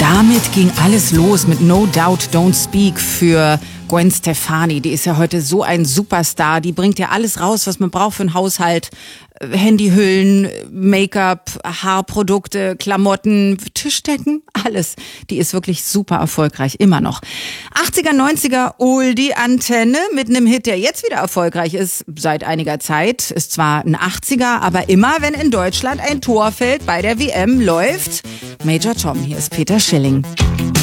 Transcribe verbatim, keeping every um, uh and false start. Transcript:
damit ging alles los mit No Doubt Don't Speak für Gwen Stefani. Die ist ja heute so ein Superstar. Die bringt ja alles raus, was man braucht für einen Haushalt. Handyhüllen, Make-up, Haarprodukte, Klamotten, Tischdecken, alles. Die ist wirklich super erfolgreich, immer noch. achtziger, neunziger Oldie-Antenne mit einem Hit, der jetzt wieder erfolgreich ist, seit einiger Zeit. Ist zwar ein achtziger, aber immer, wenn in Deutschland ein Tor fällt bei der W M, läuft Major Tom. Hier ist Peter Schilling.